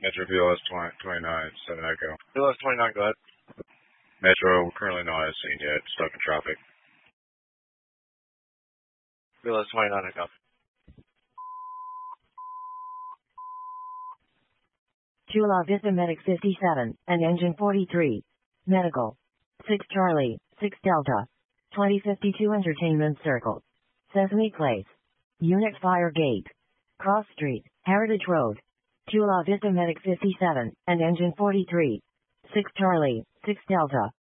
Metro VLS 29, 7 Echo. VLS 29, go ahead. Metro, we're currently not at scene yet, stuck in traffic. VLS 29, Echo. Chula Vista Medic 57, and Engine 43. Medical. 6 Charlie, 6 Delta. 2052 Entertainment Circle. Sesame Place. Unit Fire Gate. Cross Street, Heritage Road. Chula Vista Medic 57, and Engine 43. 6 Charlie, 6 Delta.